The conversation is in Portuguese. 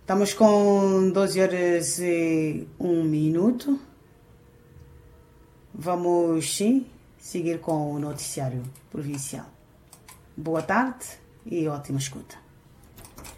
Estamos com 12 horas e 1 minuto. Vamos, sim, seguir com o noticiário provincial. Boa tarde e ótima escuta.